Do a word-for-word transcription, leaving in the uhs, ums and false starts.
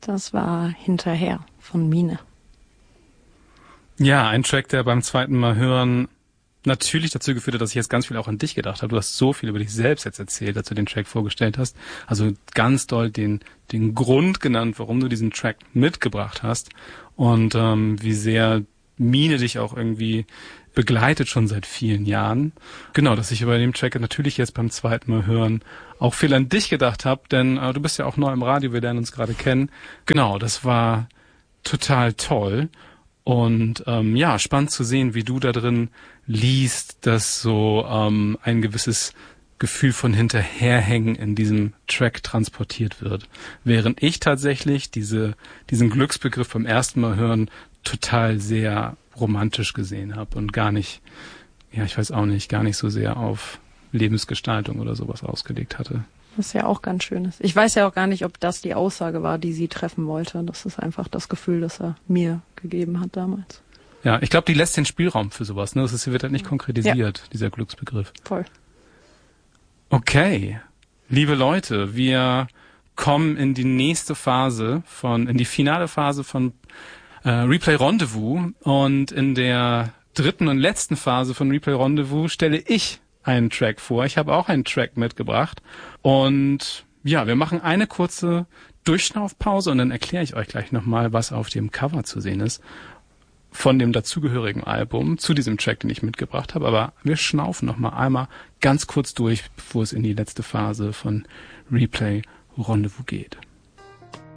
Das war Hinterher von Mine. Ja, ein Track, der beim zweiten Mal hören natürlich dazu geführt hat, dass ich jetzt ganz viel auch an dich gedacht habe. Du hast so viel über dich selbst jetzt erzählt, als du den Track vorgestellt hast. Also ganz doll den den Grund genannt, warum du diesen Track mitgebracht hast und ähm, wie sehr Mine dich auch irgendwie begleitet schon seit vielen Jahren. Genau, dass ich über den Track natürlich jetzt beim zweiten Mal hören auch viel an dich gedacht habe, denn äh, du bist ja auch neu im Radio, wir lernen uns gerade kennen. Genau, das war total toll. Und ähm, ja, spannend zu sehen, wie du da drin liest, dass so ähm, ein gewisses Gefühl von Hinterherhängen in diesem Track transportiert wird. Während ich tatsächlich diese diesen Glücksbegriff beim ersten Mal hören total sehr romantisch gesehen habe und gar nicht, ja, ich weiß auch nicht, gar nicht so sehr auf Lebensgestaltung oder sowas ausgelegt hatte. Was ja auch ganz schön ist. Ich weiß ja auch gar nicht, ob das die Aussage war, die sie treffen wollte. Das ist einfach das Gefühl, das er mir gegeben hat damals. Ja, ich glaube, die lässt den Spielraum für sowas. Ne? Das ist, wird halt nicht konkretisiert, ja. Dieser Glücksbegriff. Voll. Okay, liebe Leute, wir kommen in die nächste Phase von, in die finale Phase von äh, Replay Rendezvous. Und in der dritten und letzten Phase von Replay Rendezvous stelle ich einen Track vor. Ich habe auch einen Track mitgebracht. Und ja, wir machen eine kurze Durchschnaufpause und dann erkläre ich euch gleich nochmal, was auf dem Cover zu sehen ist von dem dazugehörigen Album zu diesem Track, den ich mitgebracht habe. Aber wir schnaufen nochmal einmal ganz kurz durch, bevor es in die letzte Phase von Replay Rendezvous geht.